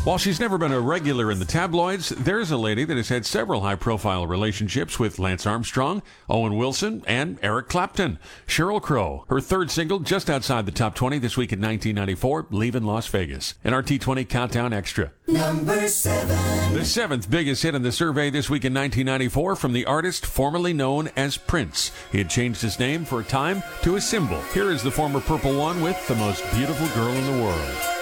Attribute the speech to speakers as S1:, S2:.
S1: While she's never been a regular in the tabloids, there's a lady that has had several high-profile relationships with Lance Armstrong, Owen Wilson, and Eric Clapton. Sheryl Crow, her third single just outside the top 20 this week in 1994, Leavin' Las Vegas. An RT20 Countdown Extra.
S2: Number 7.
S1: The seventh biggest hit in the survey this week in 1994 from the artist formerly known as Prince. He had changed his name for a time to a symbol. Here is the former Purple One with The Most Beautiful Girl in the World.